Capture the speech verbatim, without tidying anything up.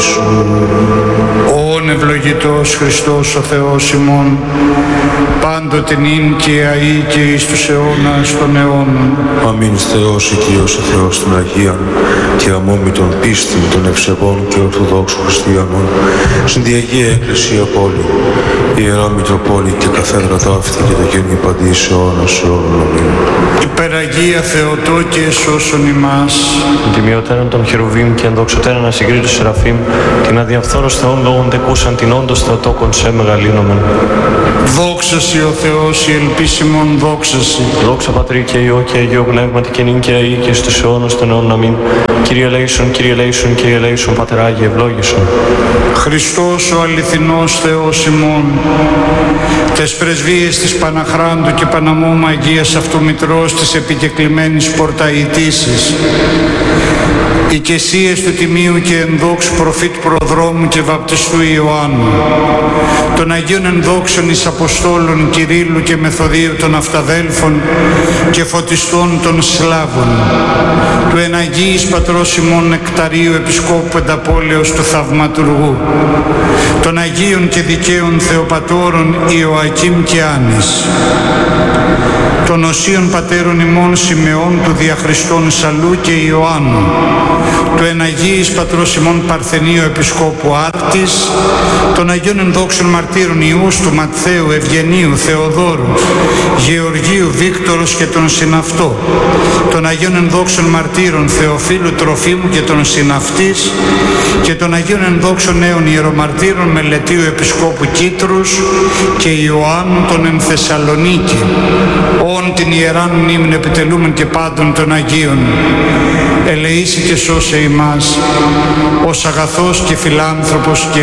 ελέησον. Ον ευλογητός Χριστός ο Θεός ημών, πάντοτε νυν και αεί και εις τους αιώνας των αιώνων. Αμήν Θεός οικείος ο Θεός των Αγίων και αμόμητον πίστην των ευσεβών και ορθοδόξων χριστιανών, στην Αγία Εκκλησία πόλη, Ιερά Μητροπόλη και καθέδρα ταύτη και το γέννη παντή σε αιώνας αιώνων. Αμήν. Υπεραγία Θεοτό και εσώσον ημάς. Την τιμιωτέραν των χερουβίμ και ενδοξωτέραν ασυγκρίτου σεραφείμ, την αδιαφθόρος Θεών λόγων τεκούσαν την όντως Θεοτόκον σε μεγαλύνομεν. Δόξα σοι ο Θεός, η ελπίσιμον δόξα σοι. Δόξα Πατρί και Υιό και Αγίο Πνεύματι και νυν και αεί και στους αιώνας των αιώνων. Αμήν. Κύριε ελέησον, Κύριε ελέησον, Κύριε ελέησον, Πατεράγιε ευλόγησον. Χριστός ο αληθινός Θεός ημών, τες πρεσβείες της Παναχράντου και Παναμώμα Αγίας Αυτομητρός της επικεκλημένης πορταϊτήσης, οι κεσίες του Τιμίου και ενδόξου προφήτου προδρόμου και βαπτιστού Ιωάννου, των Αγίων ενδόξων εις Αποστόλων Κυρίλλου και Μεθοδίου των Αυταδέλφων και φωτιστών των Σλάβων, του εναγίης Πατρός ημών Νεκταρίου Επισκόπου Πενταπόλεως του Θαυματουργού, των Αγίων και Δικαίων Θεοπατώρων Ιωακήμ και Άνης, των Οσίων Πατέρων ημών Σιμεών του Διαχριστών Σαλού και Ιωάννου, του εναγίης Πατρός ημών Παρθενίου Επισκόπου Άρτης, των Αγίων Ενδόξων Μαρτύρων Ιούς του Ματθαίου, Ευγενίου, Θεοδόρου, Γεωργίου, Βίκτορος και τον συναυτό, των Αγίων Ενδόξων Μαρτύρων Θεοφίλου, Τροφίμου και τον συναυτής, και των Αγίων Ενδόξων Νέων Ιερομαρτύρων Μελετίου Επισκόπου Κίτρους και Ιωάννου των εν Θεσσαλονίκη, όν την ιεράν μνήμην επιτελούμεν και πάντων των Αγίων. Ελεήσει και σώσε ημάς, ως αγαθός και φιλάνθρωπος και